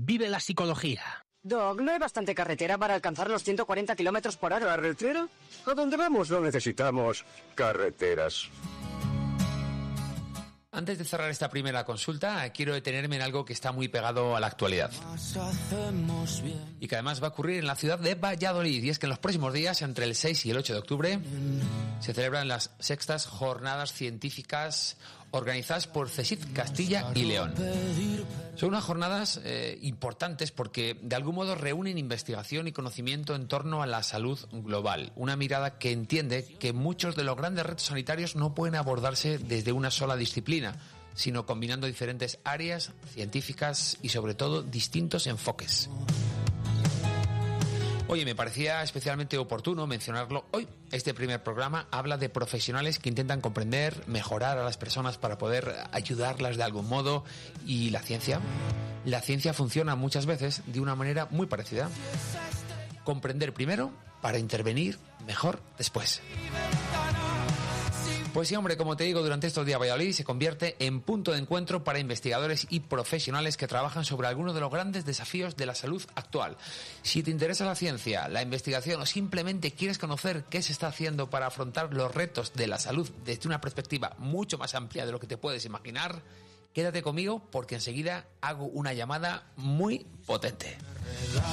Vive la psicología. Doc, no hay bastante carretera para alcanzar los 140 kilómetros por hora. ¿Carretera? A donde vamos no necesitamos carreteras. Antes de cerrar esta primera consulta, quiero detenerme en algo que está muy pegado a la actualidad y que además va a ocurrir en la ciudad de Valladolid. Y es que en los próximos días, entre el 6 y el 8 de octubre, se celebran las sextas jornadas científicas organizadas por CSIC Castilla y León. Son unas jornadas importantes porque de algún modo reúnen investigación y conocimiento en torno a la salud global. Una mirada que entiende que muchos de los grandes retos sanitarios no pueden abordarse desde una sola disciplina, sino combinando diferentes áreas científicas y sobre todo distintos enfoques. Oye, me parecía especialmente oportuno mencionarlo hoy. Este primer programa habla de profesionales que intentan comprender, mejorar a las personas para poder ayudarlas de algún modo. ¿Y la ciencia? La ciencia funciona muchas veces de una manera muy parecida. Comprender primero para intervenir mejor después. Pues sí, hombre, como te digo, durante estos días Valladolid se convierte en punto de encuentro para investigadores y profesionales que trabajan sobre algunos de los grandes desafíos de la salud actual. Si te interesa la ciencia, la investigación o simplemente quieres conocer qué se está haciendo para afrontar los retos de la salud desde una perspectiva mucho más amplia de lo que te puedes imaginar, quédate conmigo porque enseguida hago una llamada muy potente.